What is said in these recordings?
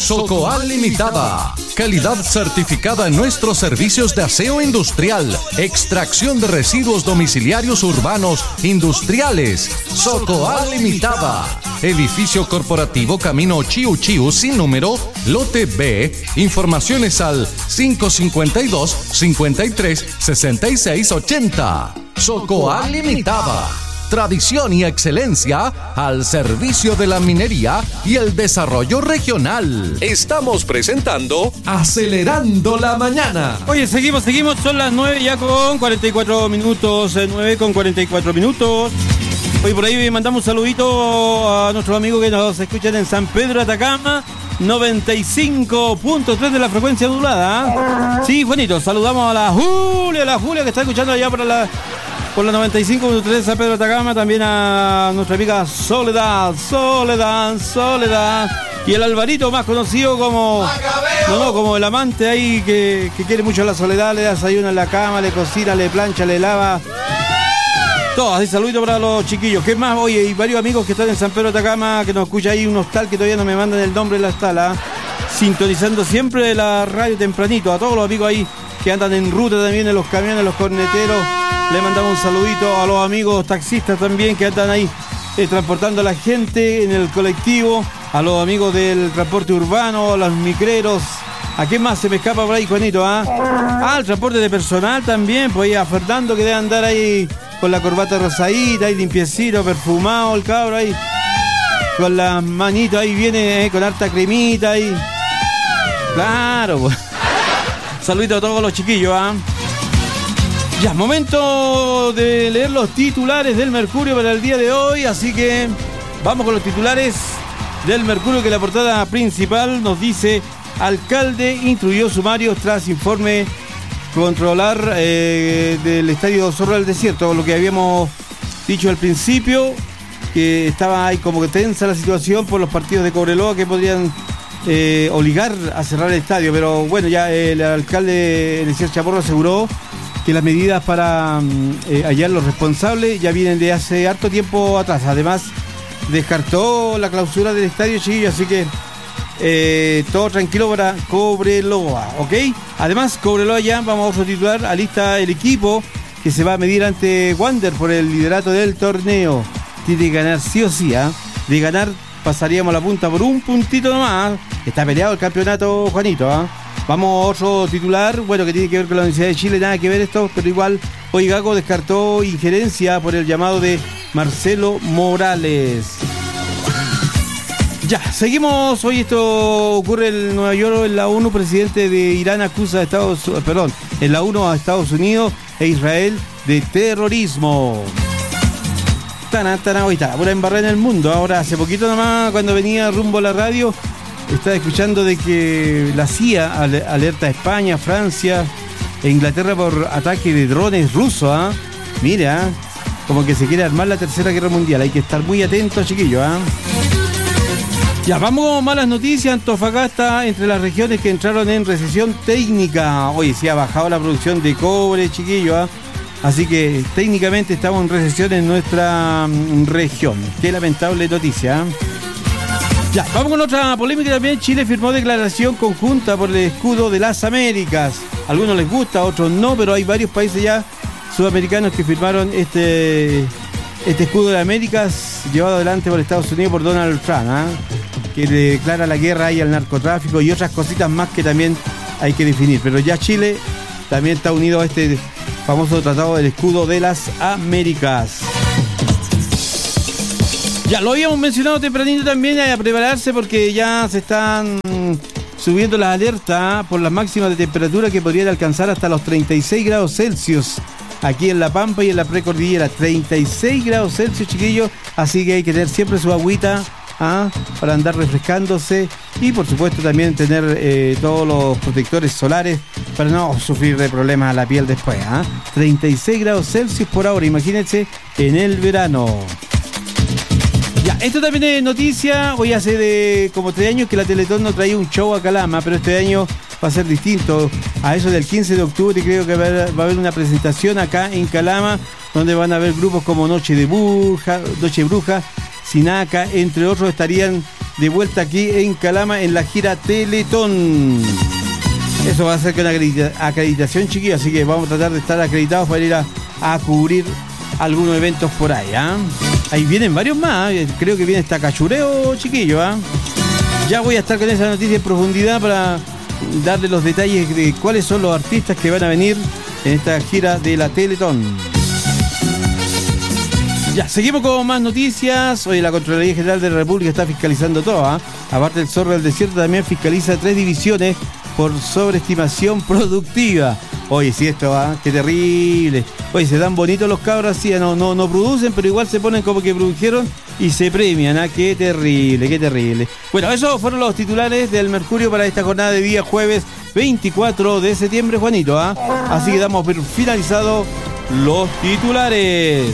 Socoal Limitada. Calidad certificada en nuestros servicios de aseo industrial, extracción de residuos domiciliarios urbanos, industriales. Socoal Limitada. Edificio corporativo Camino Chiu Chiu sin número, lote B. Informaciones al 552 53 66 80. Socoal Limitada. Tradición y excelencia al servicio de la minería y el desarrollo regional. Estamos presentando Acelerando la Mañana. Oye, seguimos, son las 9 ya con 44 minutos, 9 con 44 minutos. Hoy por ahí mandamos un saludito a nuestros amigos que nos escuchan en San Pedro, Atacama, 95.3 de la frecuencia modulada. Sí, Juanito, saludamos a la Julia que está escuchando allá por la 95.3 de San Pedro, Atacama. También a nuestra amiga Soledad. Y el Alvarito, más conocido como... como el amante ahí que quiere mucho a la Soledad. Le desayuna en la cama, le cocina, le plancha, le lava. Todo, así saludito para los chiquillos. ¿Qué más? Oye, hay varios amigos que están en San Pedro, Atacama, que nos escucha ahí, un hostal que todavía no me mandan el nombre de la hostal, sintonizando siempre la radio tempranito. A todos los amigos ahí que andan en ruta también, en los camiones, los corneteros, le mandamos un saludito. A los amigos taxistas también que andan ahí transportando a la gente en el colectivo, a los amigos del transporte urbano, a los micreros. ¿A qué más se me escapa por ahí, Juanito? El transporte de personal también, pues ahí a Fernando que debe andar ahí con la corbata rosadita, ahí limpiecito, perfumado el cabro ahí, con las manitas ahí viene con harta cremita ahí. Claro, pues. Saludito a todos los chiquillos, Ya, momento de leer los titulares del Mercurio para el día de hoy, así que vamos con los titulares del Mercurio, que la portada principal nos dice: alcalde instruyó sumarios tras informe controlar del estadio Zorro del Desierto, lo que habíamos dicho al principio, que estaba ahí como que tensa la situación por los partidos de Cobreloa que podrían obligar a cerrar el estadio, pero bueno, ya el alcalde Eliezer Chamorro aseguró que las medidas para hallar los responsables ya vienen de hace harto tiempo atrás. Además, descartó la clausura del estadio, chiquillo, así que todo tranquilo para Cobreloa, ¿ok? Además, Cobreloa ya, vamos a otro titular, alista el equipo que se va a medir ante Wander por el liderato del torneo. Tiene que ganar sí o sí, De ganar pasaríamos la punta por un puntito nomás. Está peleado el campeonato, Juanito, Vamos a otro titular, bueno, que tiene que ver con la Universidad de Chile, nada que ver esto, pero igual hoy Gago descartó injerencia por el llamado de Marcelo Morales. Ya, seguimos. Hoy esto ocurre en Nueva York, en la ONU. Presidente de Irán acusa en la ONU a Estados Unidos e Israel de terrorismo. Hoy está, pura embarrada en el mundo. Ahora, hace poquito nomás, cuando venía rumbo a la radio, estaba escuchando de que la CIA alerta a España, Francia e Inglaterra por ataque de drones rusos, Mira, como que se quiere armar la tercera guerra mundial. Hay que estar muy atentos, chiquillos, Ya, vamos con malas noticias. Antofagasta, entre las regiones que entraron en recesión técnica. Oye, sí ha bajado la producción de cobre, chiquillos, Así que técnicamente estamos en recesión en nuestra región. Qué lamentable noticia, Ya, vamos con otra polémica también. Chile firmó declaración conjunta por el escudo de las Américas. A algunos les gusta, a otros no, pero hay varios países ya sudamericanos que firmaron este escudo de Américas llevado adelante por Estados Unidos por Donald Trump, que le declara la guerra ahí al narcotráfico y otras cositas más que también hay que definir. Pero ya Chile también está unido a este famoso tratado del escudo de las Américas. Ya lo habíamos mencionado tempranito también, a prepararse porque ya se están subiendo las alertas por las máximas de temperatura que podrían alcanzar hasta los 36 grados Celsius aquí en La Pampa y en la precordillera. 36 grados Celsius, chiquillos, así que hay que tener siempre su agüita para andar refrescándose y por supuesto también tener todos los protectores solares para no sufrir de problemas a la piel después. 36 grados Celsius por ahora, imagínense en el verano. Ya, esto también es noticia. Hoy hace como 3 años que la Teletón no traía un show a Calama, pero este año va a ser distinto. A eso del 15 de octubre creo que va a haber una presentación acá en Calama, donde van a haber grupos como Noche Bruja, Sinaca, entre otros, estarían de vuelta aquí en Calama en la gira Teletón. Eso va a ser con acreditación, chiquillos, así que vamos a tratar de estar acreditados para ir a cubrir algunos eventos por ahí, ¿ah? Ahí vienen varios más, creo que viene hasta Cachureo, chiquillos, ¿ah? Ya voy a estar con esa noticia en profundidad para darle los detalles de cuáles son los artistas que van a venir en esta gira de la Teletón. Ya, seguimos con más noticias. Hoy la Contraloría General de la República está fiscalizando todo, ¿ah? Aparte del Zorro del Desierto, también fiscaliza 3 divisiones por sobreestimación productiva. Oye, sí, esto va, qué terrible. Oye, se dan bonitos los cabros así, no producen, pero igual se ponen como que produjeron y se premian, ¿ah? Qué terrible, qué terrible. Bueno, esos fueron los titulares del Mercurio para esta jornada de día jueves 24 de septiembre, Juanito, ¿ah? Así que damos por finalizado los titulares.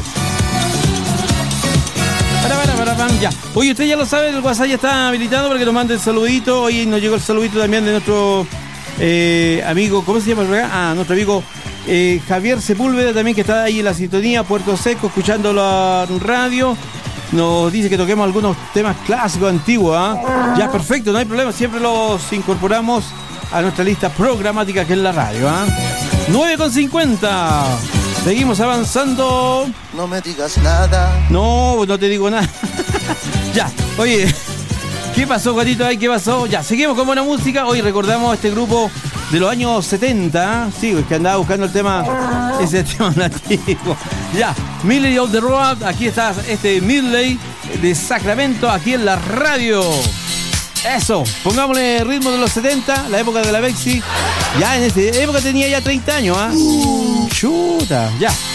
Ya. Oye, usted ya lo sabe, el WhatsApp ya está habilitado para que nos mande el saludito. Hoy nos llegó el saludito también de nuestro amigo, ¿cómo se llama? Nuestro amigo Javier Sepúlveda, también, que está ahí en la sintonía, Puerto Seco, escuchando la radio. Nos dice que toquemos algunos temas clásicos antiguos, ¿ah? Ya, perfecto, no hay problema, siempre los incorporamos a nuestra lista programática que es la radio, ¿ah? 9:50. Seguimos avanzando. No me digas nada. No te digo nada. Ya, oye, ¿qué pasó, Juanito? ¿Qué pasó? Ya, seguimos con buena música. Hoy recordamos este grupo de los años 70. Sí, es que andaba buscando ese tema nativo. Ya, Midley of the Road. Aquí está este Midley de Sacramento, aquí en la radio. Eso, pongámosle ritmo de los 70, la época de la Bexy. Ya en esa época tenía ya 30 años, ¿ah? Chuta, ya.